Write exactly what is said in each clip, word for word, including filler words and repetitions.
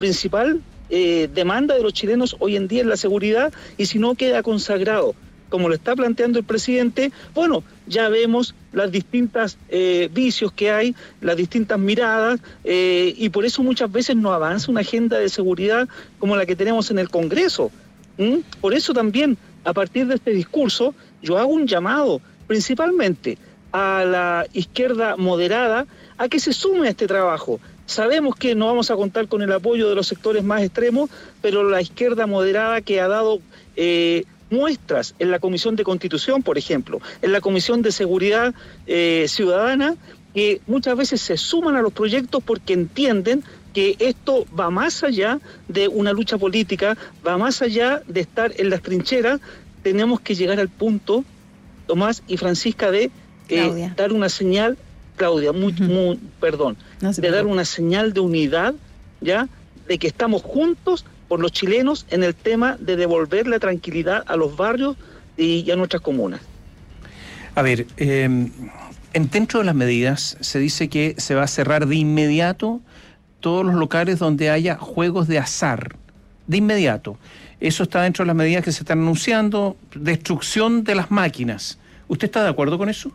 principal eh, demanda de los chilenos hoy en día es la seguridad, y si no queda consagrado, como lo está planteando el presidente, bueno, ya vemos las distintas eh, vicios que hay, las distintas miradas, eh, y por eso muchas veces no avanza una agenda de seguridad como la que tenemos en el Congreso. ¿Mm? Por eso también, a partir de este discurso, yo hago un llamado principalmente a la izquierda moderada a que se sume a este trabajo. Sabemos que no vamos a contar con el apoyo de los sectores más extremos, pero la izquierda moderada que ha dado eh, muestras en la Comisión de Constitución, por ejemplo, en la Comisión de Seguridad eh, Ciudadana, que muchas veces se suman a los proyectos porque entienden que esto va más allá de una lucha política, va más allá de estar en las trincheras. Tenemos que llegar al punto, Tomás y Francisca, de eh, dar una señal, Claudia, muy, uh-huh. muy, perdón, no de dar una señal de unidad, ya, de que estamos juntos por los chilenos en el tema de devolver la tranquilidad a los barrios y a nuestras comunas. A ver, eh, en dentro de las medidas se dice que se va a cerrar de inmediato todos los locales donde haya juegos de azar, de inmediato. Eso está dentro de las medidas que se están anunciando, destrucción de las máquinas. ¿Usted está de acuerdo con eso?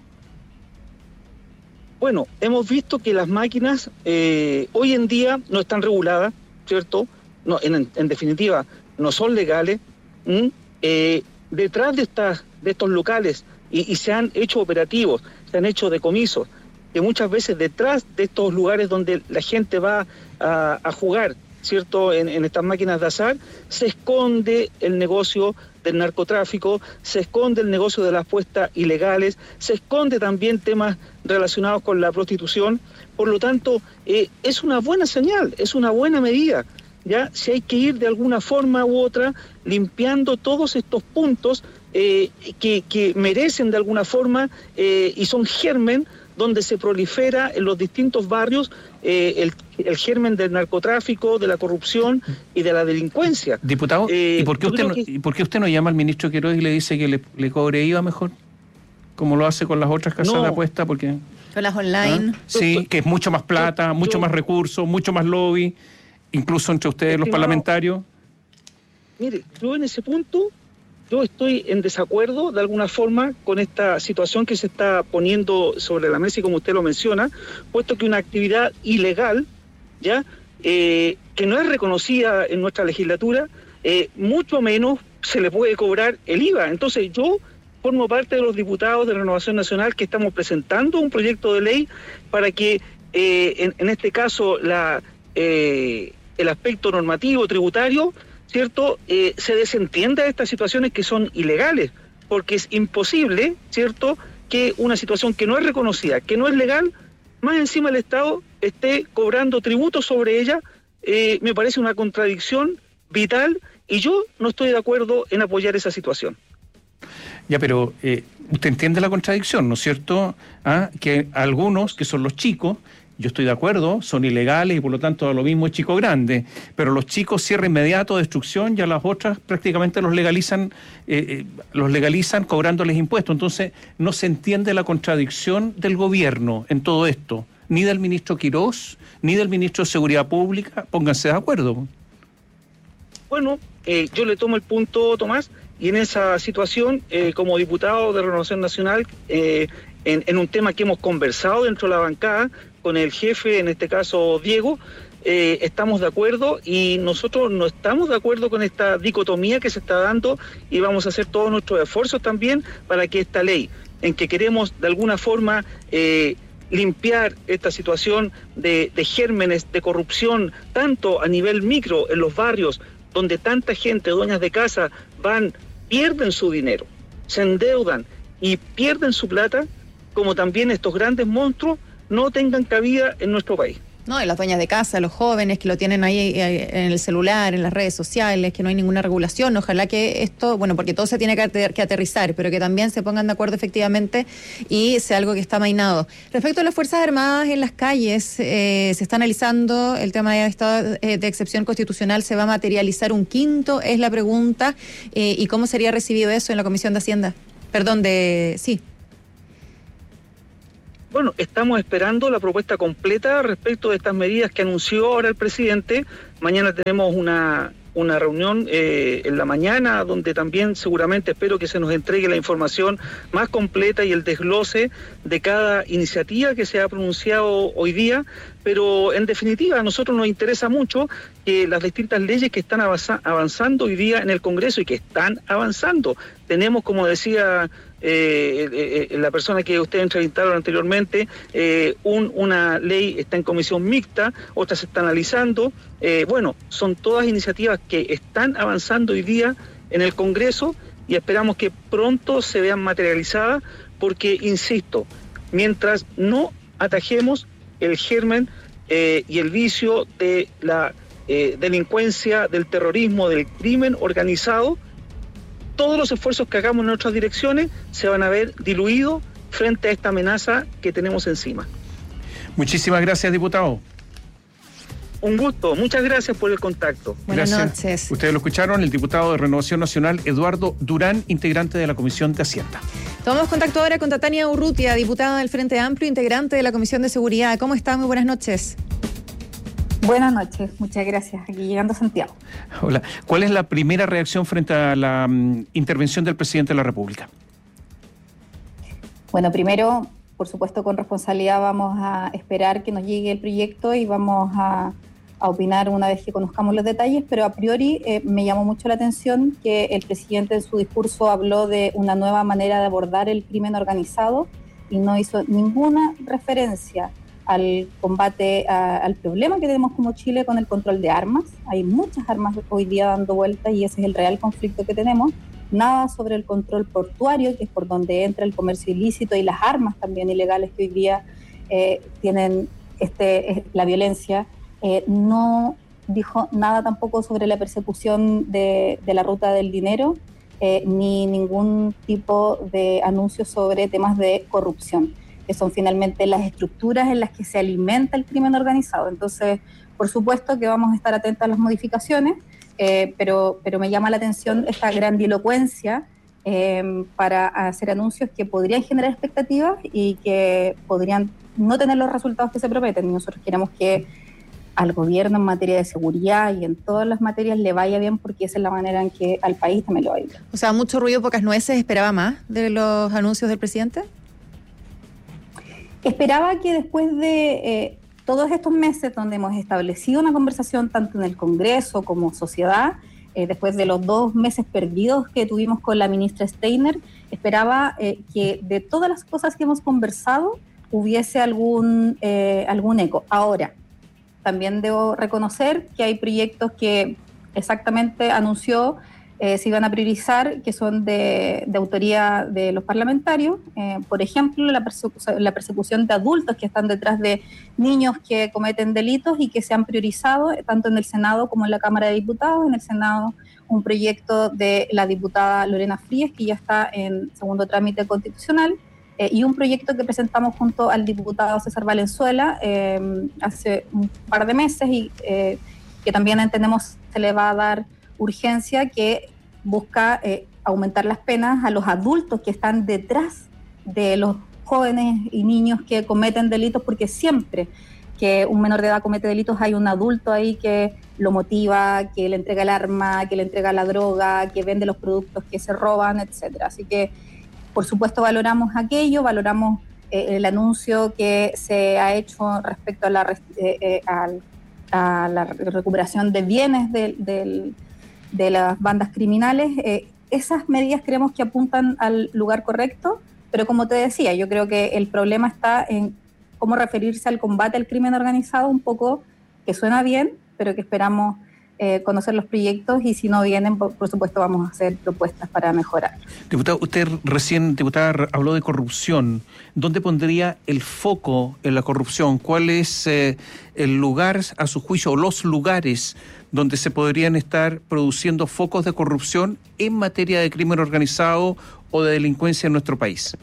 Bueno, hemos visto que las máquinas eh, hoy en día no están reguladas, ¿cierto? No, en, en definitiva, no son legales. ¿Mm? Eh, detrás de, estas, de estos locales, y, y se han hecho operativos, se han hecho decomisos, que muchas veces detrás de estos lugares donde la gente va a, a jugar, ¿cierto?, en, en estas máquinas de azar, se esconde el negocio del narcotráfico, se esconde el negocio de las apuestas ilegales, se esconde también temas relacionados con la prostitución. Por lo tanto, eh, es una buena señal, es una buena medida. Ya, si hay que ir de alguna forma u otra limpiando todos estos puntos eh, que, que merecen de alguna forma eh, y son germen donde se prolifera en los distintos barrios eh, el, el germen del narcotráfico, de la corrupción y de la delincuencia. Diputado, eh, ¿y, por qué usted no, que... ¿y por qué usted no llama al ministro Queiroz y le dice que le, le cobre I V A mejor? Como lo hace con las otras casas no. de apuesta, porque... Con las online. ¿Ah? Sí, que es mucho más plata, yo, mucho yo... más recursos, mucho más lobby, incluso entre ustedes, Estimado, los parlamentarios. Mire, yo en ese punto, yo estoy en desacuerdo de alguna forma con esta situación que se está poniendo sobre la mesa y como usted lo menciona, puesto que una actividad ilegal, ya, eh, que no es reconocida en nuestra legislatura, eh, mucho menos se le puede cobrar el I V A. Entonces yo formo parte de los diputados de Renovación Nacional que estamos presentando un proyecto de ley para que eh, en, en este caso la eh, el aspecto normativo tributario, ¿cierto?, eh, se desentienda de estas situaciones que son ilegales, porque es imposible, ¿cierto?, que una situación que no es reconocida, que no es legal, más encima el Estado esté cobrando tributos sobre ella. Eh, me parece una contradicción vital y yo no estoy de acuerdo en apoyar esa situación. Ya, pero eh, usted entiende la contradicción, ¿no es cierto? ¿Ah? Que algunos, que son los chicos, yo estoy de acuerdo, son ilegales y por lo tanto lo mismo es chico grande, pero los chicos cierre inmediato, destrucción, ya las otras prácticamente los legalizan, eh, eh, los legalizan cobrándoles impuestos. Entonces no se entiende la contradicción del gobierno en todo esto, ni del ministro Queiroz, ni del ministro de Seguridad Pública. Pónganse de acuerdo. Bueno, eh, yo le tomo el punto, Tomás, y en esa situación, eh, como diputado de Renovación Nacional, eh, en, en un tema que hemos conversado dentro de la bancada, con el jefe, en este caso Diego, eh, estamos de acuerdo y nosotros no estamos de acuerdo con esta dicotomía que se está dando y vamos a hacer todos nuestros esfuerzos también para que esta ley, en que queremos de alguna forma eh, limpiar esta situación de, de gérmenes de corrupción, tanto a nivel micro en los barrios, donde tanta gente, dueñas de casa, van, pierden su dinero, se endeudan y pierden su plata, como también estos grandes monstruos no tengan cabida en nuestro país. No, y las dueñas de casa, los jóvenes que lo tienen ahí en el celular, en las redes sociales, que no hay ninguna regulación. Ojalá que esto, bueno, porque todo se tiene que, que aterrizar, pero que también se pongan de acuerdo efectivamente y sea algo que está amainado. Respecto a las Fuerzas Armadas en las calles, eh, se está analizando el tema de estado de excepción constitucional. ¿Se va a materializar un quinto? Es la pregunta. Eh, ¿Y cómo sería recibido eso en la Comisión de Hacienda? Perdón, de... sí. bueno, estamos esperando la propuesta completa respecto de estas medidas que anunció ahora el presidente. Mañana tenemos una, una reunión eh, en la mañana, donde también seguramente espero que se nos entregue la información más completa y el desglose de cada iniciativa que se ha pronunciado hoy día. Pero en definitiva a nosotros nos interesa mucho que las distintas leyes que están avanza- avanzando hoy día en el Congreso y que están avanzando. Tenemos, como decía eh, eh, eh, la persona que ustedes entrevistaron anteriormente, eh, un, una ley está en comisión mixta, otras se está analizando. Eh, bueno, son todas iniciativas que están avanzando hoy día en el Congreso y esperamos que pronto se vean materializadas porque, insisto, mientras no atajemos el germen eh, y el vicio de la eh, delincuencia, del terrorismo, del crimen organizado, todos los esfuerzos que hagamos en otras direcciones se van a ver diluidos frente a esta amenaza que tenemos encima. Muchísimas gracias, diputado. Un gusto, muchas gracias por el contacto. Buenas Gracias. noches. Ustedes lo escucharon, el diputado de Renovación Nacional, Eduardo Durán, integrante de la Comisión de Hacienda. Tomamos contacto ahora con Tania Urrutia, diputada del Frente Amplio, integrante de la Comisión de Seguridad. ¿Cómo está? Muy buenas noches. Buenas noches, muchas gracias. Aquí llegando a Santiago. Hola. ¿Cuál es la primera reacción frente a la um, intervención del presidente de la República? Bueno, primero, por supuesto, con responsabilidad vamos a esperar que nos llegue el proyecto y vamos a, a opinar una vez que conozcamos los detalles, pero a priori eh, me llamó mucho la atención que el presidente en su discurso habló de una nueva manera de abordar el crimen organizado y no hizo ninguna referencia al combate, a, al problema que tenemos como Chile con el control de armas. Hay muchas armas hoy día dando vueltas y ese es el real conflicto que tenemos. Nada sobre el control portuario, que es por donde entra el comercio ilícito y las armas también ilegales que hoy día eh, tienen este, la violencia. Eh, no dijo nada tampoco sobre la persecución de, de la ruta del dinero, eh, ni ningún tipo de anuncio sobre temas de corrupción, que son finalmente las estructuras en las que se alimenta el crimen organizado. Entonces, por supuesto que vamos a estar atentos a las modificaciones, eh, pero, pero me llama la atención esta grandilocuencia eh, para hacer anuncios que podrían generar expectativas y que podrían no tener los resultados que se prometen. Nosotros queremos que al gobierno en materia de seguridad y en todas las materias le vaya bien, porque esa es la manera en que al país también le va a ir. O sea, mucho ruido, pocas nueces. ¿Esperaba más de los anuncios del presidente? Esperaba que después de eh, todos estos meses donde hemos establecido una conversación tanto en el Congreso como sociedad, eh, después de los dos meses perdidos que tuvimos con la ministra Steiner, esperaba eh, que de todas las cosas que hemos conversado hubiese algún, eh, algún eco. Ahora, también debo reconocer que hay proyectos que exactamente anunció Eh, se iban a priorizar, que son de, de autoría de los parlamentarios. Eh, por ejemplo, la, persecu la persecución de adultos que están detrás de niños que cometen delitos y que se han priorizado eh, tanto en el Senado como en la Cámara de Diputados. En el Senado, un proyecto de la diputada Lorena Frías, que ya está en segundo trámite constitucional, eh, y un proyecto que presentamos junto al diputado César Valenzuela eh, hace un par de meses y eh, que también entendemos se le va a dar urgencia, que busca eh, aumentar las penas a los adultos que están detrás de los jóvenes y niños que cometen delitos, porque siempre que un menor de edad comete delitos hay un adulto ahí que lo motiva, que le entrega el arma, que le entrega la droga, que vende los productos que se roban, etcétera. Así que, por supuesto, valoramos aquello, valoramos eh, el anuncio que se ha hecho respecto a la, eh, eh, a, a la recuperación de bienes del, del de las bandas criminales. Eh, esas medidas creemos que apuntan al lugar correcto, pero como te decía, yo creo que el problema está en cómo referirse al combate al crimen organizado, un poco que suena bien, pero que esperamos eh, conocer los proyectos y si no vienen, por, por supuesto vamos a hacer propuestas para mejorar. Diputado, usted recién, diputada, habló de corrupción. ¿Dónde pondría el foco en la corrupción? ¿Cuál es eh, el lugar, a su juicio, o los lugares donde se podrían estar produciendo focos de corrupción en materia de crimen organizado o de delincuencia en nuestro país?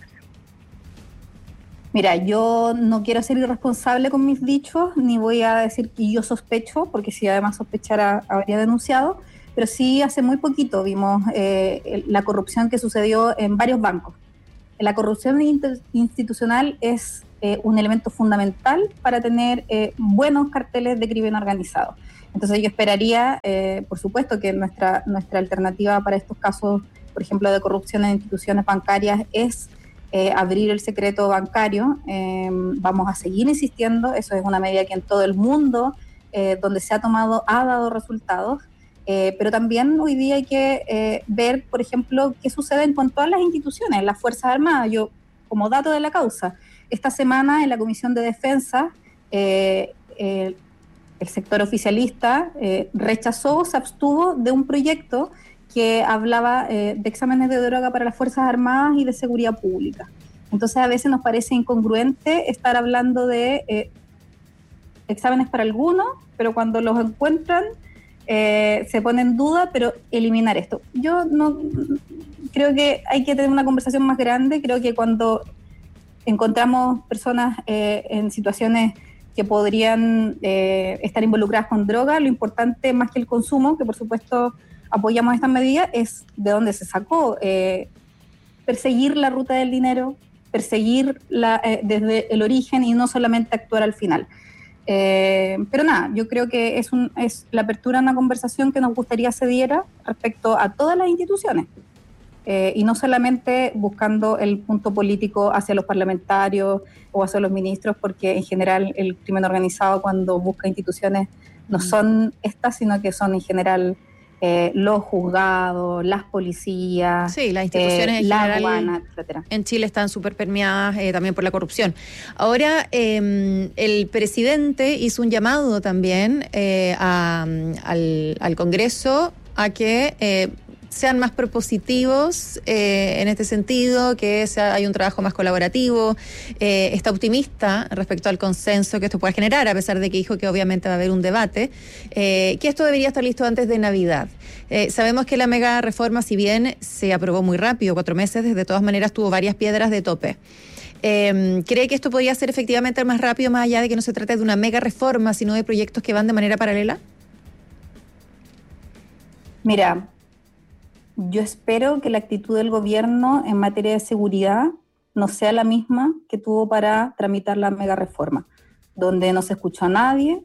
Mira, yo no quiero ser irresponsable con mis dichos, ni voy a decir que yo sospecho, porque si además sospechara habría denunciado, pero sí hace muy poquito vimos eh, la corrupción que sucedió en varios bancos. la corrupción institucional es eh, un elemento fundamental para tener eh, buenos carteles de crimen organizado. Entonces yo esperaría, eh, por supuesto, que nuestra, nuestra alternativa para estos casos, por ejemplo, de corrupción en instituciones bancarias es eh, abrir el secreto bancario. Eh, vamos a seguir insistiendo, eso es una medida que en todo el mundo, eh, donde se ha tomado, ha dado resultados. Eh, pero también hoy día hay que eh, ver, por ejemplo, qué sucede con todas las instituciones, las Fuerzas Armadas. Yo, como dato de la causa, esta semana en la Comisión de Defensa, eh, eh, el sector oficialista eh, rechazó, se abstuvo de un proyecto que hablaba eh, de exámenes de droga para las Fuerzas Armadas y de seguridad pública. Entonces a veces nos parece incongruente estar hablando de eh, exámenes para algunos, pero cuando los encuentran Eh, se pone en duda, pero eliminar esto. Yo no creo que hay que tener una conversación más grande. Creo que cuando encontramos personas eh, en situaciones que podrían eh, estar involucradas con droga, lo importante más que el consumo, que por supuesto apoyamos esta medida, es de dónde se sacó. Eh, perseguir la ruta del dinero, perseguir la, eh, desde el origen y no solamente actuar al final. Eh, pero nada, yo creo que es, un, es la apertura a una conversación que nos gustaría se diera respecto a todas las instituciones eh, y no solamente buscando el punto político hacia los parlamentarios o hacia los ministros, porque en general el crimen organizado cuando busca instituciones no son estas, sino que son en general eh, los juzgados, las policías, sí, las instituciones eh, en la general aduana, etcétera. En Chile están súper permeadas eh, también por la corrupción. Ahora, eh, el presidente hizo un llamado también eh, a, al, al Congreso a que eh, sean más propositivos eh, en este sentido, que sea, hay un trabajo más colaborativo. Eh, está optimista respecto al consenso que esto pueda generar, a pesar de que dijo que obviamente va a haber un debate, eh, que esto debería estar listo antes de Navidad. Eh, sabemos que la mega reforma, si bien se aprobó muy rápido, cuatro meses, de todas maneras tuvo varias piedras de tope. Eh, ¿Cree que esto podría ser efectivamente más rápido, más allá de que no se trate de una mega reforma, sino de proyectos que van de manera paralela? Mira, yo espero que la actitud del gobierno en materia de seguridad no sea la misma que tuvo para tramitar la mega reforma, donde no se escuchó a nadie,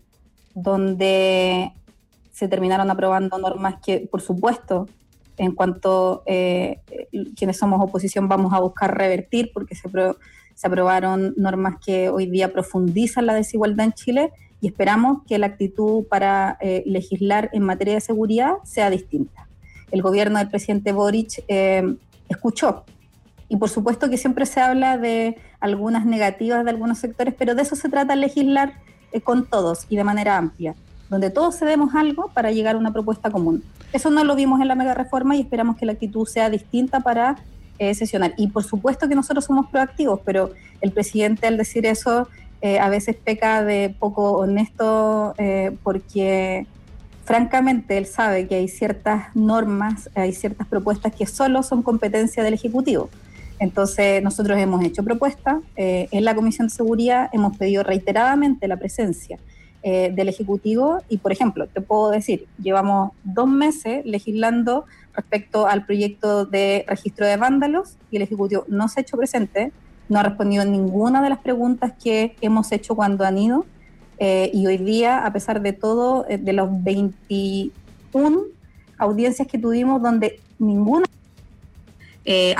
donde se terminaron aprobando normas que, por supuesto, en cuanto eh, quienes somos oposición vamos a buscar revertir, porque se, pro, se aprobaron normas que hoy día profundizan la desigualdad en Chile, y esperamos que la actitud para eh, legislar en materia de seguridad sea distinta. El gobierno del presidente Boric eh, escuchó. Y por supuesto que siempre se habla de algunas negativas de algunos sectores, pero de eso se trata legislar eh, con todos y de manera amplia, donde todos cedemos algo para llegar a una propuesta común. Eso no lo vimos en la mega reforma y esperamos que la actitud sea distinta para eh, sesionar. Y por supuesto que nosotros somos proactivos, pero el presidente al decir eso eh, a veces peca de poco honesto eh, porque francamente él sabe que hay ciertas normas, hay ciertas propuestas que solo son competencia del Ejecutivo. Entonces nosotros hemos hecho propuestas, eh, en la Comisión de Seguridad hemos pedido reiteradamente la presencia eh, del Ejecutivo y, por ejemplo, te puedo decir, llevamos dos meses legislando respecto al proyecto de registro de vándalos y el Ejecutivo no se ha hecho presente, no ha respondido ninguna de las preguntas que hemos hecho cuando han ido. Eh, y hoy día, a pesar de todo, eh, de los veintiuna audiencias que tuvimos, donde ninguna... Eh,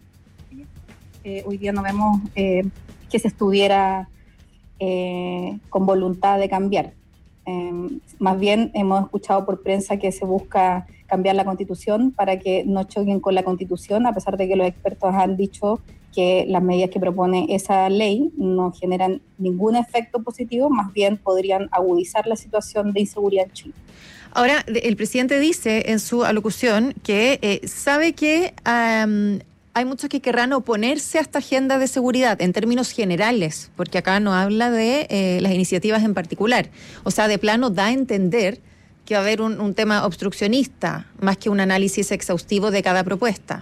eh, hoy día no vemos eh, que se estuviera eh, con voluntad de cambiar. Eh, más bien hemos escuchado por prensa que se busca cambiar la Constitución para que no choquen con la Constitución, a pesar de que los expertos han dicho que las medidas que propone esa ley no generan ningún efecto positivo, más bien podrían agudizar la situación de inseguridad en Chile. Ahora, el presidente dice en su alocución que eh, sabe que um, hay muchos que querrán oponerse a esta agenda de seguridad en términos generales, porque acá no habla de eh, las iniciativas en particular. O sea, de plano da a entender que va a haber un, un tema obstruccionista, más que un análisis exhaustivo de cada propuesta.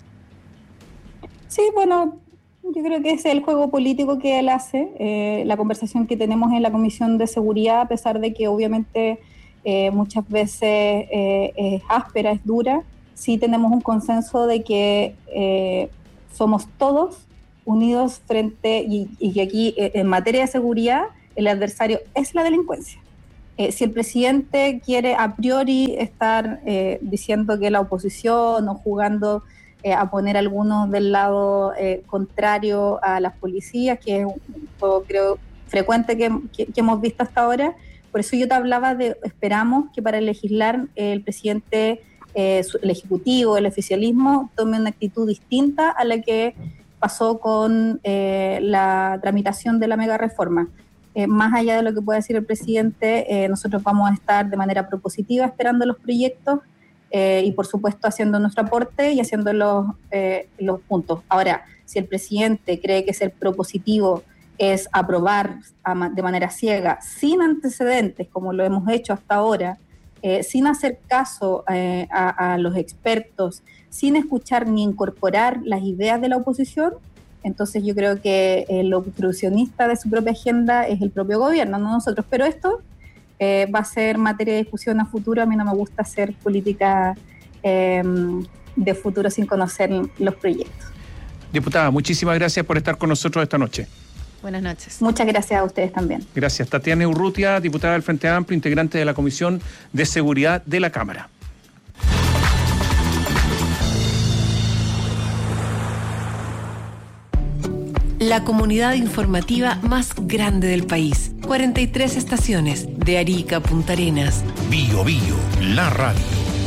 Sí, bueno, yo creo que ese es el juego político que él hace, eh, la conversación que tenemos en la Comisión de Seguridad, a pesar de que obviamente eh, muchas veces eh, es áspera, es dura, sí tenemos un consenso de que eh, somos todos unidos frente, y, y que aquí eh, en materia de seguridad el adversario es la delincuencia. Eh, si el presidente quiere a priori estar eh, diciendo que la oposición o jugando eh, a poner algunos del lado eh, contrario a las policías, que es un poco, creo, frecuente que, que, que hemos visto hasta ahora, por eso yo te hablaba de, esperamos que para legislar eh, el presidente, eh, el Ejecutivo, el oficialismo, tome una actitud distinta a la que pasó con eh, la tramitación de la mega reforma. Eh, más allá de lo que pueda decir el presidente, eh, nosotros vamos a estar de manera propositiva esperando los proyectos eh, y por supuesto haciendo nuestro aporte y haciendo los, eh, los puntos. Ahora, si el presidente cree que ser propositivo es aprobar a, de manera ciega, sin antecedentes, como lo hemos hecho hasta ahora, eh, sin hacer caso eh, a, a los expertos, sin escuchar ni incorporar las ideas de la oposición, entonces yo creo que el obstruccionista de su propia agenda es el propio gobierno, no nosotros. Pero esto eh, va a ser materia de discusión a futuro. A mí no me gusta hacer política eh, de futuro sin conocer los proyectos. Diputada, muchísimas gracias por estar con nosotros esta noche. Buenas noches. Muchas gracias a ustedes también. Gracias. Tatiana Urrutia, diputada del Frente Amplio, integrante de la Comisión de Seguridad de la Cámara. La comunidad informativa más grande del país. cuarenta y tres estaciones, de Arica a Punta Arenas. Bio Bio, la radio.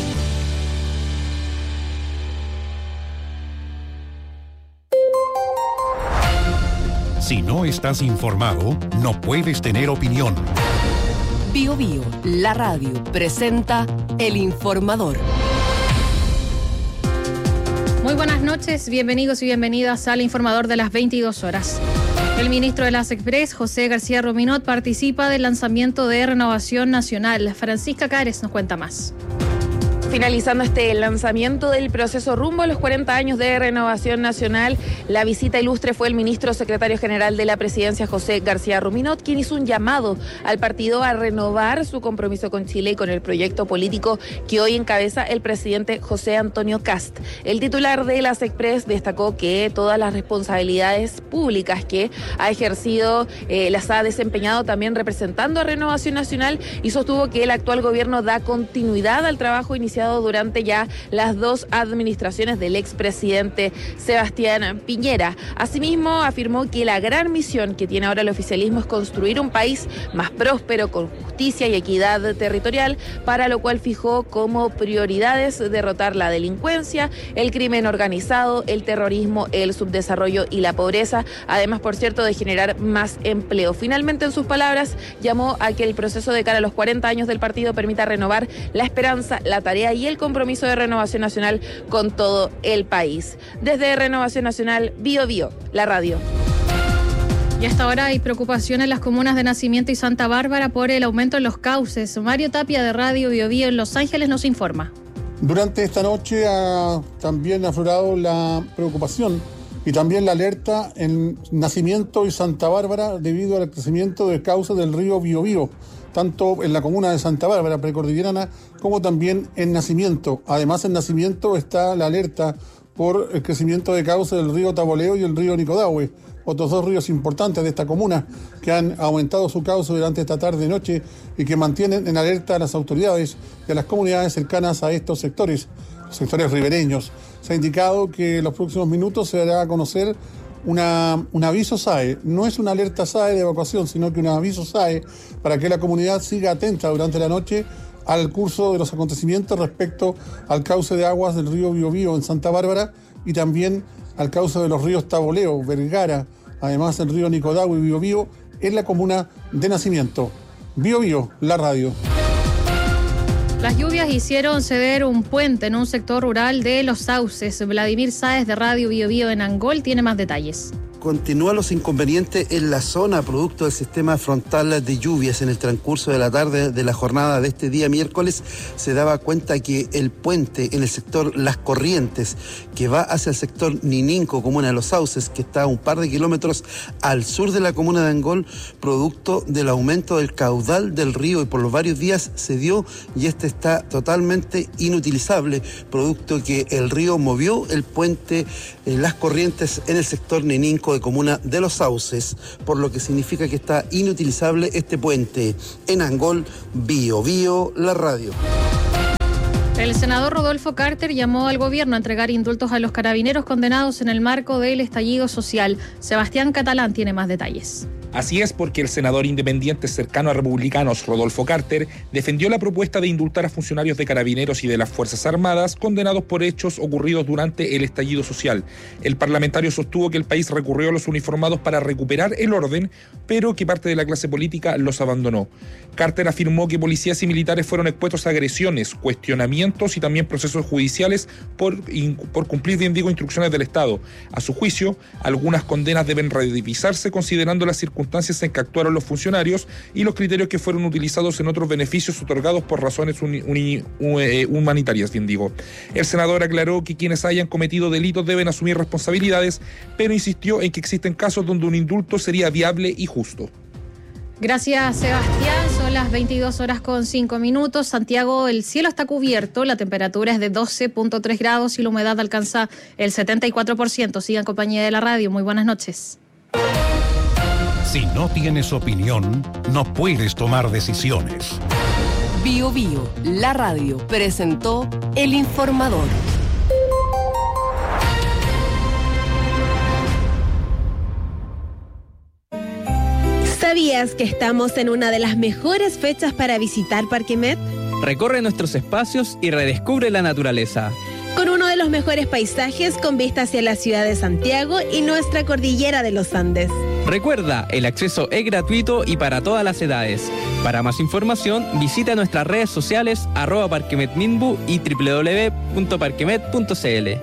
Si no estás informado, no puedes tener opinión. Bio Bio, la radio, presenta El Informador. Muy buenas noches, bienvenidos y bienvenidas al Informador de las veintidós horas. El ministro de las Express, José García Ruminot, participa del lanzamiento de Renovación Nacional. Francisca Cares nos cuenta más. Finalizando este lanzamiento del proceso rumbo a los cuarenta años de Renovación Nacional, la visita ilustre fue el ministro secretario general de la Presidencia, José García Ruminot, quien hizo un llamado al partido a renovar su compromiso con Chile y con el proyecto político que hoy encabeza el presidente José Antonio Kast. El titular de las Express destacó que todas las responsabilidades públicas que ha ejercido eh, las ha desempeñado también representando a Renovación Nacional y sostuvo que el actual gobierno da continuidad al trabajo iniciado durante ya las dos administraciones del expresidente Sebastián Piñera. Asimismo, afirmó que la gran misión que tiene ahora el oficialismo es construir un país más próspero, con justicia y equidad territorial, para lo cual fijó como prioridades derrotar la delincuencia, el crimen organizado, el terrorismo, el subdesarrollo y la pobreza, además, por cierto, de generar más empleo. Finalmente, en sus palabras, llamó a que el proceso de cara a los cuarenta años del partido permita renovar la esperanza, la tarea y el compromiso de Renovación Nacional con todo el país. Desde Renovación Nacional, Bio Bio, la radio. Y hasta ahora hay preocupación en las comunas de Nacimiento y Santa Bárbara por el aumento en los cauces. Mario Tapia, de Radio Bio Bio en Los Ángeles, nos informa. Durante esta noche ha también aflorado la preocupación y también la alerta en Nacimiento y Santa Bárbara debido al crecimiento del cauce del río Bio Bio, tanto en la comuna de Santa Bárbara, precordillerana, como también en Nacimiento. Además, en Nacimiento está la alerta por el crecimiento de cauce del río Taboleo y el río Nicodahue, otros dos ríos importantes de esta comuna que han aumentado su cauce durante esta tarde y noche y que mantienen en alerta a las autoridades y a las comunidades cercanas a estos sectores, los sectores ribereños. Se ha indicado que en los próximos minutos se dará a conocer Una, un aviso S A E. No es una alerta S A E de evacuación, sino que un aviso S A E para que la comunidad siga atenta durante la noche al curso de los acontecimientos respecto al cauce de aguas del río Bio Bio en Santa Bárbara y también al cauce de los ríos Taboleo, Vergara, además del río Nicodahue y Bio Bio en la comuna de Nacimiento. Bio Bio, la radio. Las lluvias hicieron ceder un puente en un sector rural de Los Sauces. Vladimir Sáez, de Radio Bio Bio en Angol, tiene más detalles. continúan los inconvenientes en la zona producto del sistema frontal de lluvias. En el transcurso de la tarde de la jornada de este día miércoles se daba cuenta que el puente en el sector Las Corrientes, que va hacia el sector Nininco, comuna de Los Sauces, que está a un par de kilómetros al sur de la comuna de Angol, producto del aumento del caudal del río y por los varios días se dio y este está totalmente inutilizable, producto que el río movió el puente en Las Corrientes en el sector Nininco de comuna de Los Sauces, por lo que significa que está inutilizable este puente. En Angol, Bio Bio, la radio. El senador Rodolfo Carter llamó al gobierno a entregar indultos a los carabineros condenados en el marco del estallido social. Sebastián Catalán tiene más detalles. Así es, porque el senador independiente cercano a republicanos, Rodolfo Carter, defendió la propuesta de indultar a funcionarios de Carabineros y de las Fuerzas Armadas condenados por hechos ocurridos durante el estallido social. El parlamentario sostuvo que el país recurrió a los uniformados para recuperar el orden, pero que parte de la clase política los abandonó. Carter afirmó que policías y militares fueron expuestos a agresiones, cuestionamientos y también procesos judiciales por, por cumplir, bien digo, instrucciones del Estado. A su juicio, algunas condenas deben revisarse considerando las circunstancias en que actuaron los funcionarios y los criterios que fueron utilizados en otros beneficios otorgados por razones uni, uni, humanitarias, bien digo. El senador aclaró que quienes hayan cometido delitos deben asumir responsabilidades, pero insistió en que existen casos donde un indulto sería viable y justo. Gracias, Sebastián. Son las veintidós horas con cinco minutos. Santiago, el cielo está cubierto, la temperatura es de doce punto tres grados y la humedad alcanza el setenta y cuatro por ciento. Siga en compañía de la radio. Muy buenas noches. Si no tienes opinión, no puedes tomar decisiones. Bio Bio, la radio, presentó El Informador. ¿Sabías que estamos en una de las mejores fechas para visitar Parque Met? Recorre nuestros espacios y redescubre la naturaleza. Con uno de los mejores paisajes con vista hacia la ciudad de Santiago y nuestra cordillera de los Andes. Recuerda, el acceso es gratuito y para todas las edades. Para más información, visita nuestras redes sociales arroba parquemetminbu y doble u doble u doble u punto parquemet punto c l.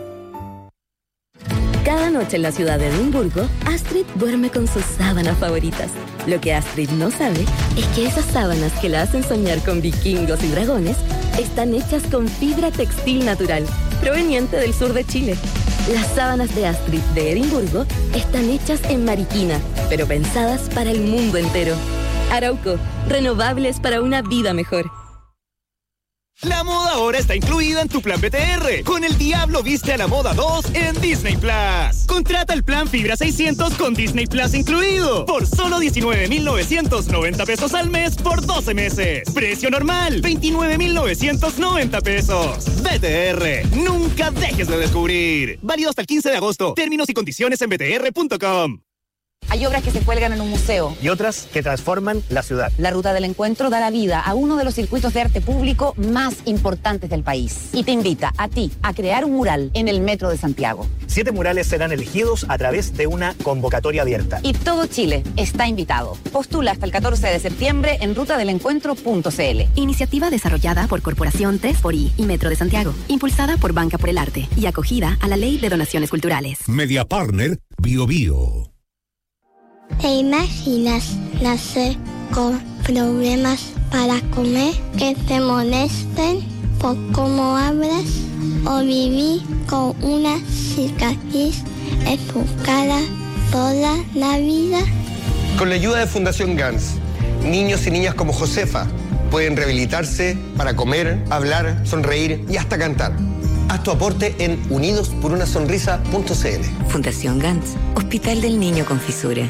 Cada noche en la ciudad de Edimburgo, Astrid duerme con sus sábanas favoritas. Lo que Astrid no sabe es que esas sábanas que la hacen soñar con vikingos y dragones están hechas con fibra textil natural, proveniente del sur de Chile. Las sábanas de Astrid de Edimburgo están hechas en Mariquina, pero pensadas para el mundo entero. Arauco, renovables para una vida mejor. La moda ahora está incluida en tu plan B T R. Con el Diablo viste a la moda dos en Disney Plus. Contrata el plan Fibra seiscientos con Disney Plus incluido. Por solo diecinueve mil novecientos noventa pesos al mes por doce meses. Precio normal, veintinueve mil novecientos noventa pesos. B T R, nunca dejes de descubrir. Válido hasta el quince de agosto. Términos y condiciones en b t r punto com. Hay obras que se cuelgan en un museo. Y otras que transforman la ciudad. La Ruta del Encuentro da la vida a uno de los circuitos de arte público más importantes del país. Y te invita a ti a crear un mural en el Metro de Santiago. Siete murales serán elegidos a través de una convocatoria abierta. Y todo Chile está invitado. Postula hasta el catorce de septiembre en ruta del encuentro punto c l. Iniciativa desarrollada por Corporación tres por I y Metro de Santiago. Impulsada por Banca por el Arte y acogida a la Ley de Donaciones Culturales. Media Partner, Bio Bio. ¿Te imaginas nacer con problemas para comer, que te molesten por cómo hablas o vivir con una cicatriz en tu cara toda la vida? Con la ayuda de Fundación Gans, niños y niñas como Josefa pueden rehabilitarse para comer, hablar, sonreír y hasta cantar. Haz tu aporte en unidos por una sonrisa punto c l. Fundación Gans, Hospital del Niño con Fisura.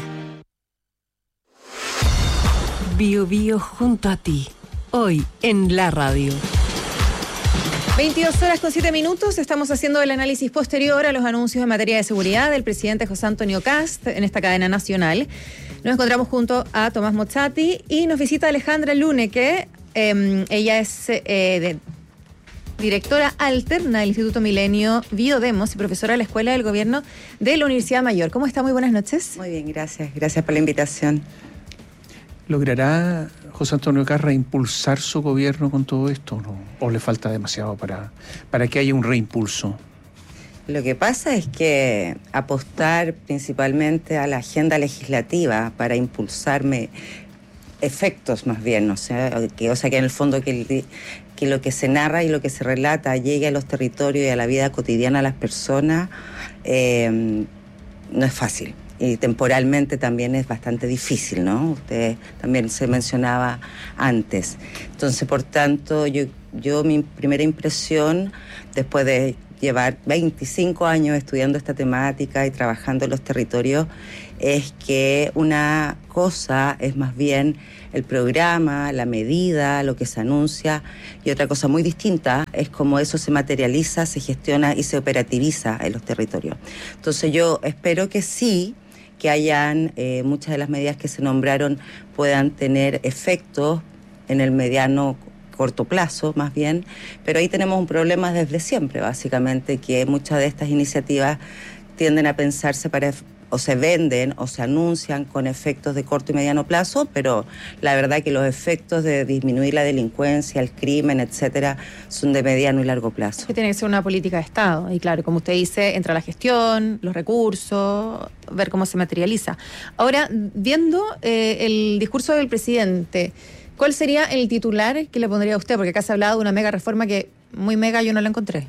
Bio Bio junto a ti, hoy en la radio. veintidós horas con siete minutos, estamos haciendo el análisis posterior a los anuncios en materia de seguridad del presidente José Antonio Kast en esta cadena nacional. Nos encontramos junto a Tomás Mozzati y nos visita Alejandra Lune, que eh, ella es eh, de, directora alterna del Instituto Milenio Biodemos y profesora de la Escuela del Gobierno de la Universidad Mayor. ¿Cómo está? Muy buenas noches. Muy bien, gracias. Gracias por la invitación. ¿Logrará José Antonio Kast reimpulsar su gobierno con todo esto, ¿no? ¿O le falta demasiado para, para que haya un reimpulso? Lo que pasa es que apostar principalmente a la agenda legislativa para impulsarme efectos más bien, o sea, que, o sea, que en el fondo que, el, que lo que se narra y lo que se relata llegue a los territorios y a la vida cotidiana de las personas, eh, no es fácil. Y temporalmente también es bastante difícil, ¿no? Usted también se mencionaba antes. Entonces, por tanto, yo, yo mi primera impresión, después de llevar veinticinco años estudiando esta temática y trabajando en los territorios, es que una cosa es más bien el programa, la medida, lo que se anuncia, y otra cosa muy distinta es cómo eso se materializa, se gestiona y se operativiza en los territorios. Entonces yo espero que sí, que hayan eh, muchas de las medidas que se nombraron puedan tener efectos en el mediano corto plazo, más bien, pero ahí tenemos un problema desde siempre, básicamente, que muchas de estas iniciativas tienden a pensarse para, o se venden o se anuncian con efectos de corto y mediano plazo, pero la verdad que los efectos de disminuir la delincuencia, el crimen, etcétera, son de mediano y largo plazo. Que tiene que ser una política de Estado, y claro, como usted dice, entra la gestión, los recursos, ver cómo se materializa. Ahora, viendo eh, el discurso del presidente, ¿cuál sería el titular que le pondría a usted? Porque acá se ha hablado de una mega reforma que muy mega yo no la encontré.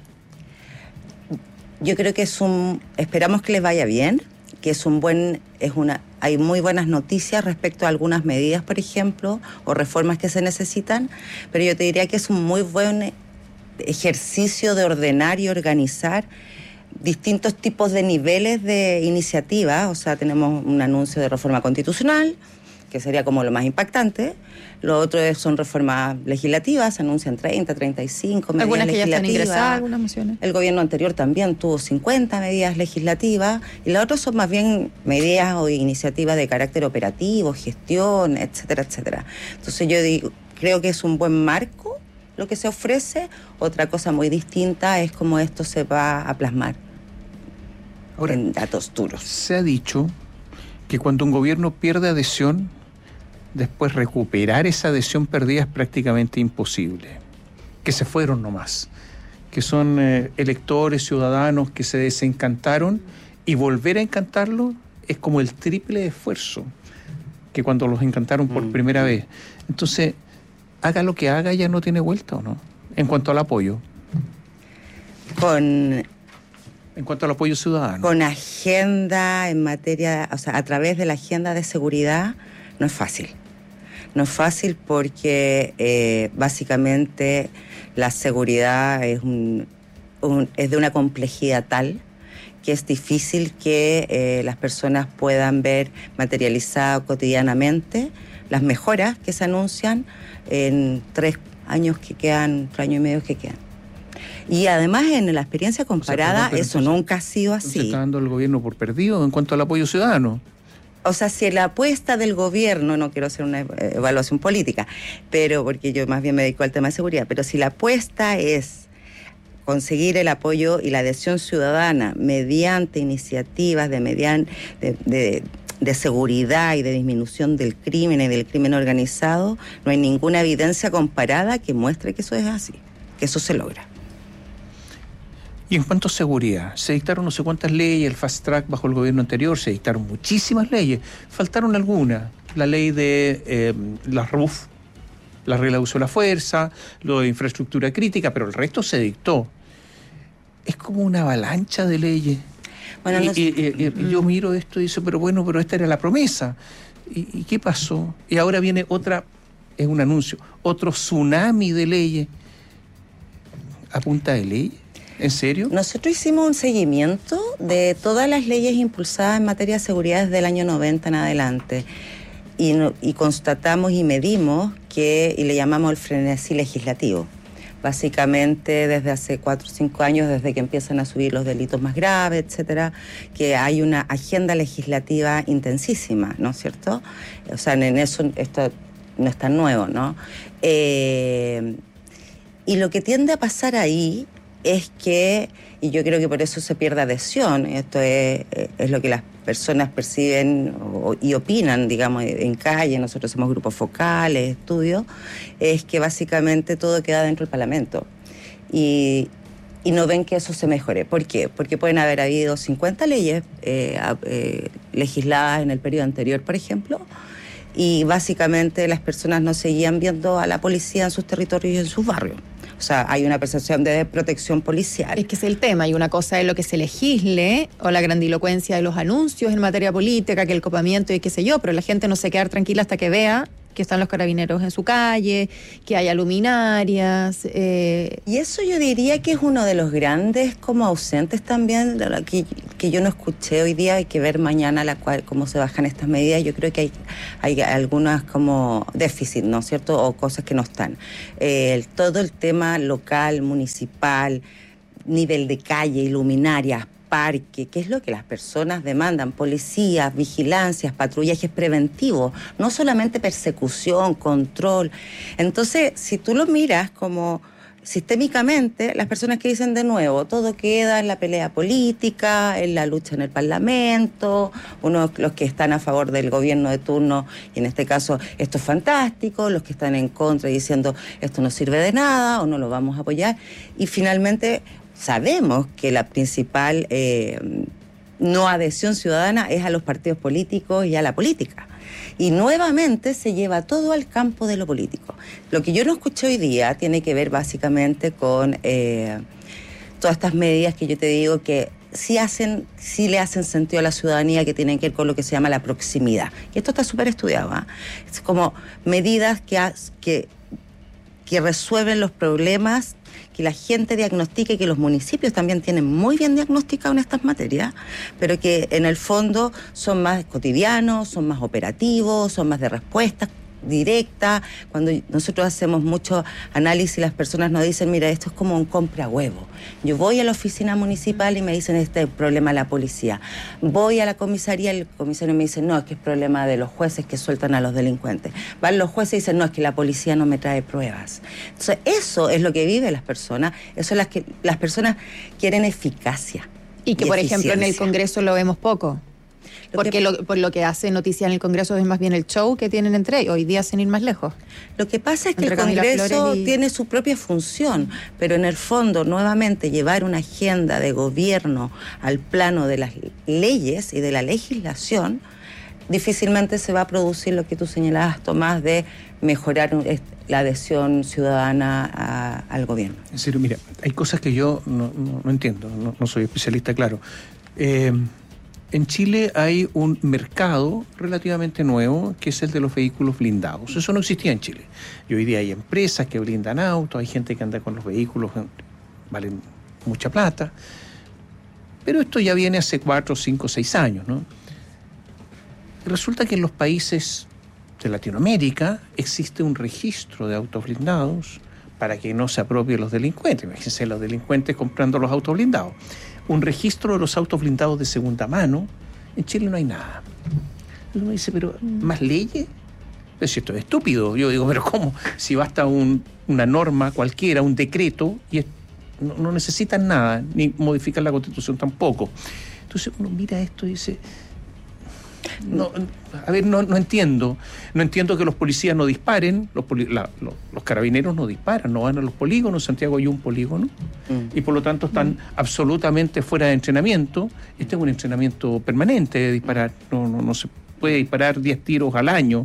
Yo creo que es un... Esperamos que les vaya bien, que es un buen... es una hay muy buenas noticias respecto a algunas medidas, por ejemplo, o reformas que se necesitan, pero yo te diría que es un muy buen ejercicio de ordenar y organizar distintos tipos de niveles de iniciativa. O sea, tenemos un anuncio de reforma constitucional, que sería como lo más impactante. Lo otro es, son reformas legislativas, se anuncian treinta, treinta y cinco medidas algunas que legislativas. Ya están ingresadas, algunas mociones. El gobierno anterior también tuvo cincuenta medidas legislativas, y las otras son más bien medidas o iniciativas de carácter operativo, gestión, etcétera, etcétera. Entonces yo digo, creo que es un buen marco lo que se ofrece. Otra cosa muy distinta es cómo esto se va a plasmar ahora, en datos duros. Se ha dicho que cuando un gobierno pierde adhesión, después recuperar esa adhesión perdida es prácticamente imposible. Que se fueron nomás. Que son eh, electores, ciudadanos que se desencantaron, y volver a encantarlos es como el triple de esfuerzo que cuando los encantaron por mm. primera vez. Entonces, haga lo que haga, ya no tiene vuelta, ¿o no? En cuanto al apoyo. Con... En cuanto al apoyo ciudadano. Con agenda en materia, o sea, a través de la agenda de seguridad, no es fácil. No es fácil porque eh, básicamente la seguridad es, un, un, es de una complejidad tal que es difícil que eh, las personas puedan ver materializado cotidianamente las mejoras que se anuncian en tres años que quedan, tres años y medio que quedan. Y además en la experiencia comparada, o sea, eso entonces, nunca ha sido así. ¿Se está dando el gobierno por perdido en cuanto al apoyo ciudadano? O sea, si la apuesta del gobierno, no quiero hacer una evaluación política, pero porque yo más bien me dedico al tema de seguridad, pero si la apuesta es conseguir el apoyo y la adhesión ciudadana mediante iniciativas de, median, de, de, de seguridad y de disminución del crimen y del crimen organizado, no hay ninguna evidencia comparada que muestre que eso es así, que eso se logra. Y en cuanto a seguridad, se dictaron no sé cuántas leyes, el fast track bajo el gobierno anterior, se dictaron muchísimas leyes, faltaron algunas, la ley de eh, las R U F, la regla de uso de la fuerza, lo de infraestructura crítica, pero el resto se dictó. Es como una avalancha de leyes. Bueno, y, no... y, y, y yo miro esto y digo, pero bueno, pero esta era la promesa. ¿Y, y qué pasó? Y ahora viene otra, es un anuncio, otro tsunami de leyes. ¿A punta de leyes? ¿En serio? Nosotros hicimos un seguimiento de todas las leyes impulsadas en materia de seguridad desde el año noventa en adelante. Y, no, y constatamos y medimos que, y le llamamos el frenesí legislativo. Básicamente desde hace cuatro o cinco años, desde que empiezan a subir los delitos más graves, etcétera, que hay una agenda legislativa intensísima, ¿no es cierto? O sea, en eso esto no es tan nuevo, ¿no? Eh, y lo que tiende a pasar ahí es que, y yo creo que por eso se pierde adhesión, esto es, es lo que las personas perciben o, y opinan, digamos, en calle, nosotros hacemos grupos focales, estudios, es que básicamente todo queda dentro del Parlamento. Y, y no ven que eso se mejore. ¿Por qué? Porque pueden haber habido cincuenta leyes eh, eh, legisladas en el periodo anterior, por ejemplo, y básicamente las personas no seguían viendo a la policía en sus territorios y en sus barrios. O sea, hay una percepción de protección policial. Es que es el tema, y una cosa es lo que se legisle, o la grandilocuencia de los anuncios en materia política, que el copamiento y qué sé yo, pero la gente no se queda tranquila hasta que vea que están los carabineros en su calle, que haya luminarias. Eh. Y eso yo diría que es uno de los grandes como ausentes también, que, que yo no escuché hoy día. Hay que ver mañana la cual, cómo se bajan estas medidas. Yo creo que hay, hay algunas como déficit, ¿no es cierto?, o cosas que no están. Eh, el, todo el tema local, municipal, nivel de calle, luminarias, parque, ¿qué es lo que las personas demandan? Policías, vigilancias, patrullajes preventivos, no solamente persecución, control. Entonces, si tú lo miras como sistémicamente, las personas que dicen de nuevo, todo queda en la pelea política, en la lucha en el Parlamento, unos los que están a favor del gobierno de turno, y en este caso esto es fantástico, los que están en contra diciendo esto no sirve de nada o no lo vamos a apoyar, y finalmente sabemos que la principal eh, no adhesión ciudadana es a los partidos políticos y a la política. Y nuevamente se lleva todo al campo de lo político. Lo que yo no escuché hoy día tiene que ver básicamente con eh, todas estas medidas que yo te digo que sí, hacen, sí le hacen sentido a la ciudadanía, que tienen que ver con lo que se llama la proximidad. Y esto está súper estudiado, ¿eh? Es como medidas que, que, que resuelven los problemas, que la gente diagnostique, que los municipios también tienen muy bien diagnosticado en estas materias, pero que en el fondo son más cotidianos, son más operativos, son más de respuestas directa. Cuando nosotros hacemos mucho análisis, las personas nos dicen, mira, esto es como un compra huevo. Yo voy a la oficina municipal y me dicen, este es el problema de la policía. Voy a la comisaría y el comisario me dice, no, es que es problema de los jueces que sueltan a los delincuentes. Van los jueces y dicen, no, es que la policía no me trae pruebas. Entonces, eso es lo que viven las personas. Eso es las que las personas quieren eficacia. Y que, y por ejemplo, en el Congreso lo vemos poco. Porque lo, por lo que hace noticia en el Congreso es más bien el show que tienen entre ellos, hoy día sin ir más lejos. Lo que pasa es que el Congreso y... tiene su propia función, pero en el fondo, nuevamente, llevar una agenda de gobierno al plano de las leyes y de la legislación, difícilmente se va a producir lo que tú señalabas, Tomás, de mejorar la adhesión ciudadana a, al gobierno. En serio, mira, hay cosas que yo no, no, no entiendo, no, no soy especialista, claro. Eh... En Chile hay un mercado relativamente nuevo que es el de los vehículos blindados. Eso no existía en Chile. Y hoy día hay empresas que blindan autos, hay gente que anda con los vehículos, valen mucha plata. Pero esto ya viene hace cuatro, cinco, seis años, ¿no? Y resulta que en los países de Latinoamérica existe un registro de autos blindados para que no se apropien los delincuentes. Imagínense los delincuentes comprando los autos blindados. Un registro de los autos blindados de segunda mano. En Chile no hay nada. Uno dice, pero ¿más leyes? Pues esto es estúpido. Yo digo, pero ¿cómo? Si basta un, una norma cualquiera, un decreto, y es, no, no necesitan nada, ni modifican la Constitución tampoco. Entonces uno mira esto y dice... No, a ver, no, no entiendo. No entiendo que los policías no disparen, los, poli, la, los, los carabineros no disparan, no van a los polígonos. En Santiago hay un polígono mm. y por lo tanto están mm. absolutamente fuera de entrenamiento. Este es un entrenamiento permanente de disparar. No, no, no se puede disparar diez tiros al año.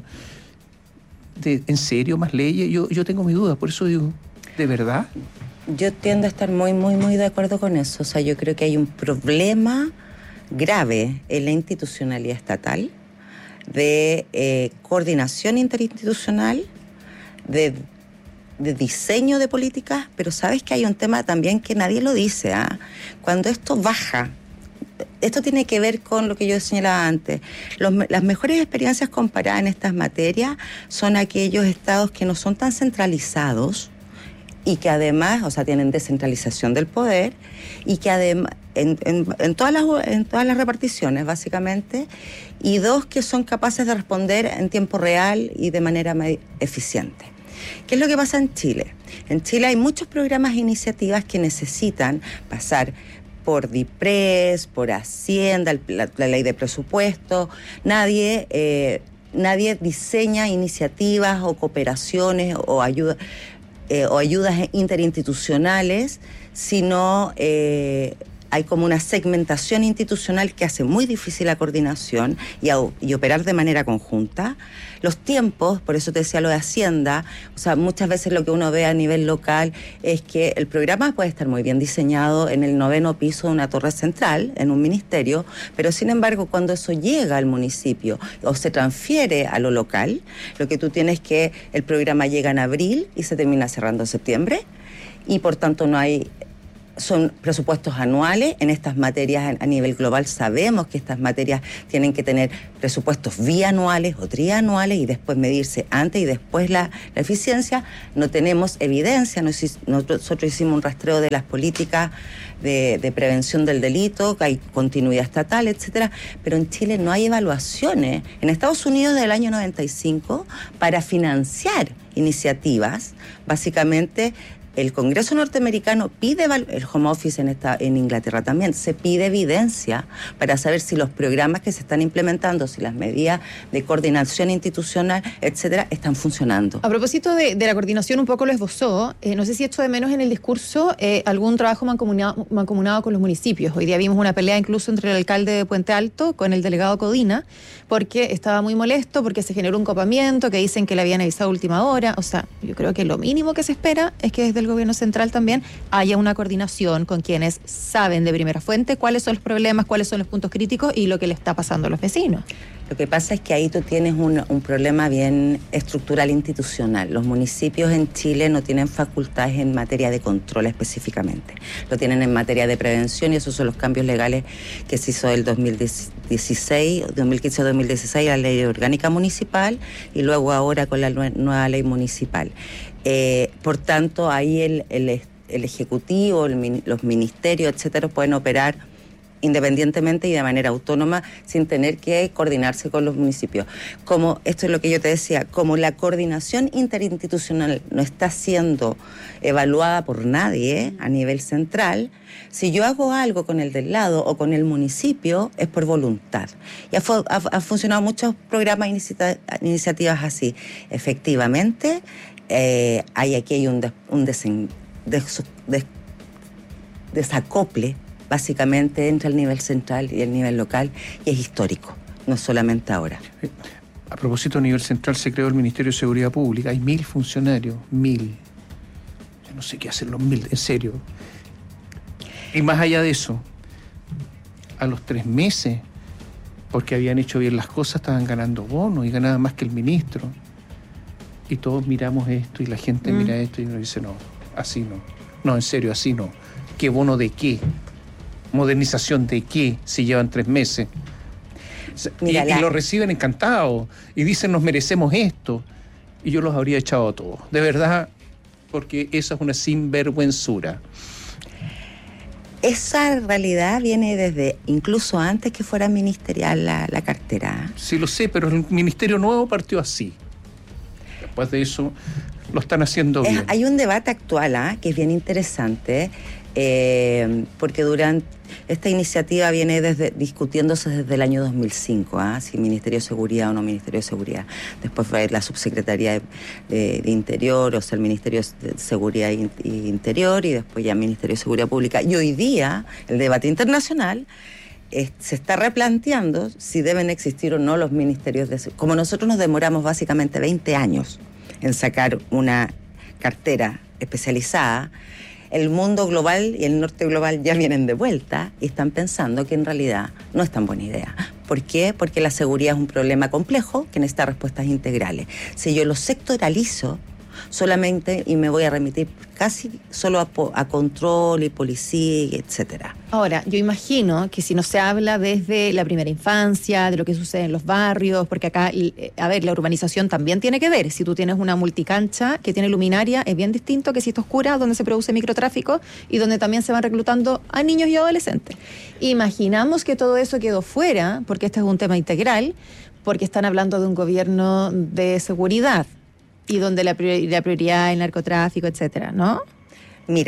De, ¿En serio? ¿Más leyes? Yo, yo tengo mis dudas, por eso digo, ¿de verdad? Yo tiendo a estar muy, muy, muy de acuerdo con eso. O sea, yo creo que hay un problema grave en la institucionalidad estatal, de eh, coordinación interinstitucional, de, de diseño de políticas, pero sabes que hay un tema también que nadie lo dice, ¿eh? Cuando esto baja, esto tiene que ver con lo que yo señalaba antes, Los, las mejores experiencias comparadas en estas materias son aquellos estados que no son tan centralizados y que además, o sea, tienen descentralización del poder y que además, en, en, en, todas las, en todas las reparticiones, básicamente, y dos, que son capaces de responder en tiempo real y de manera eficiente. ¿Qué es lo que pasa en Chile? En Chile hay muchos programas e iniciativas que necesitan pasar por DIPRES, por Hacienda, la, la ley de presupuesto. Nadie, eh, nadie diseña iniciativas o cooperaciones o ayuda eh, o ayudas interinstitucionales, sino eh, hay como una segmentación institucional que hace muy difícil la coordinación y, a, y operar de manera conjunta. Los tiempos, por eso te decía lo de Hacienda, o sea, muchas veces lo que uno ve a nivel local es que el programa puede estar muy bien diseñado en el noveno piso de una torre central, en un ministerio, pero sin embargo cuando eso llega al municipio o se transfiere a lo local, lo que tú tienes es que el programa llega en abril y se termina cerrando en septiembre, y por tanto no hay... Son presupuestos anuales en estas materias a nivel global. Sabemos que estas materias tienen que tener presupuestos bianuales o trianuales y después medirse antes y después la, la eficiencia. No tenemos evidencia. Nosotros hicimos un rastreo de las políticas de, de prevención del delito, que hay continuidad estatal, etcétera, pero en Chile no hay evaluaciones. En Estados Unidos del año noventa y cinco para financiar iniciativas, básicamente el Congreso norteamericano pide, el home office en, esta, en Inglaterra también, se pide evidencia para saber si los programas que se están implementando, si las medidas de coordinación institucional, etcétera, están funcionando. A propósito de, de la coordinación, un poco lo esbozó, eh, no sé si echo de menos en el discurso eh, algún trabajo mancomunado, mancomunado con los municipios. Hoy día vimos una pelea incluso entre el alcalde de Puente Alto con el delegado Codina, porque estaba muy molesto, porque se generó un copamiento, que dicen que le habían avisado a última hora. O sea, yo creo que lo mínimo que se espera es que desde el gobierno central también haya una coordinación con quienes saben de primera fuente cuáles son los problemas, cuáles son los puntos críticos y lo que le está pasando a los vecinos. Lo que pasa es que ahí tú tienes un, un problema bien estructural institucional. Los municipios en Chile no tienen facultades en materia de control específicamente. Lo tienen en materia de prevención, y esos son los cambios legales que se hizo del dos mil dieciséis, dos mil quince a dos mil dieciséis, la ley orgánica municipal, y luego ahora con la nueva ley municipal. Eh, por tanto, ahí el, el, el Ejecutivo, el, los ministerios, etcétera, pueden operar independientemente y de manera autónoma sin tener que coordinarse con los municipios. Como esto es lo que yo te decía, como la coordinación interinstitucional no está siendo evaluada por nadie a nivel central, si yo hago algo con el del lado o con el municipio es por voluntad. Y ha, ha, ha funcionado muchos programas, inicia, iniciativas así. Efectivamente, eh, hay aquí hay un, des, un desen, des, des, desacople básicamente entre el nivel central y el nivel local, y es histórico, no solamente ahora. A propósito, a nivel central se creó el Ministerio de Seguridad Pública, hay mil funcionarios, mil. Yo no sé qué hacen los mil, en serio. Y más allá de eso, a los tres meses, porque habían hecho bien las cosas, estaban ganando bonos y ganaban más que el ministro. Y todos miramos esto y la gente mm. mira esto y nos dice, no, así no. No, en serio, así no. ¿Qué bono de qué? ¿Modernización de qué si llevan tres meses? Mira, y, la... y lo reciben encantados y dicen nos merecemos esto. Y yo los habría echado a todos. De verdad, porque esa es una sinvergüenzura. Esa realidad viene desde incluso antes que fuera ministerial la, la cartera. Sí, lo sé, pero el ministerio nuevo partió así. Después de eso lo están haciendo bien. Es, hay un debate actual ¿eh? que es bien interesante. Eh, porque durante esta iniciativa viene desde, discutiéndose desde el año dos mil cinco, ¿eh? si Ministerio de Seguridad o no Ministerio de Seguridad. Después fue la Subsecretaría de, de, de Interior, o sea, el Ministerio de Seguridad y, y Interior, y después ya Ministerio de Seguridad Pública. Y hoy día, el debate internacional eh, se está replanteando si deben existir o no los ministerios de seguridad. Como nosotros nos demoramos básicamente veinte años en sacar una cartera especializada, el mundo global y el norte global ya vienen de vuelta y están pensando que en realidad no es tan buena idea. ¿Por qué? Porque la seguridad es un problema complejo que necesita respuestas integrales. Si yo lo sectoralizo solamente y me voy a remitir casi solo a, a control y policía, etcétera. Ahora, yo imagino que si no se habla desde la primera infancia, de lo que sucede en los barrios, porque acá, a ver, la urbanización también tiene que ver. Si tú tienes una multicancha que tiene luminaria, es bien distinto que si está oscura, donde se produce microtráfico y donde también se van reclutando a niños y adolescentes. Imaginamos que todo eso quedó fuera, porque este es un tema integral, porque están hablando de un gobierno de seguridad y donde la prioridad, la prioridad es el narcotráfico, etcétera, ¿no? Mira,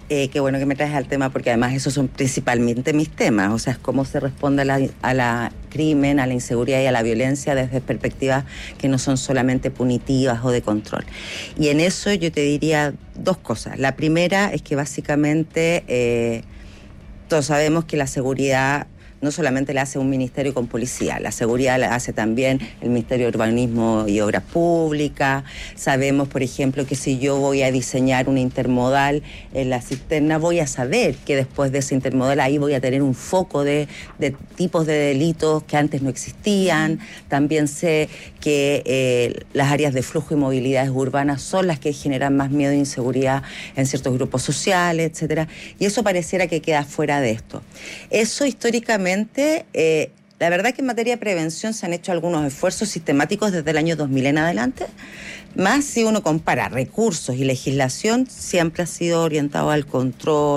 Eh, qué bueno que me traes al tema, porque además esos son principalmente mis temas, o sea, es cómo se responde a la, a la crimen, a la inseguridad y a la violencia desde perspectivas que no son solamente punitivas o de control. Y en eso yo te diría dos cosas. La primera es que básicamente eh, todos sabemos que la seguridad no solamente la hace un ministerio con policía, la seguridad la hace también el Ministerio de Urbanismo y Obras Públicas. Sabemos, por ejemplo, que si yo voy a diseñar una intermodal en la cisterna, voy a saber que después de esa intermodal ahí voy a tener un foco de, de tipos de delitos que antes no existían. También sé que eh, las áreas de flujo y movilidades urbanas son las que generan más miedo e inseguridad en ciertos grupos sociales, etcétera. Y eso pareciera que queda fuera de esto. Eso históricamente Eh, la verdad que en materia de prevención se han hecho algunos esfuerzos sistemáticos desde el año dos mil en adelante, más si uno compara recursos y legislación, siempre ha sido orientado al control,